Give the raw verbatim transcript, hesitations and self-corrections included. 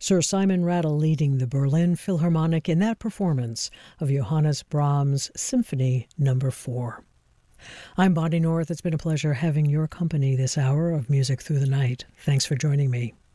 Sir Simon Rattle leading the Berlin Philharmonic in that performance of Johannes Brahms' Symphony Number four. I'm Bonnie North. It's been a pleasure having your company this hour of Music Through the Night. Thanks for joining me.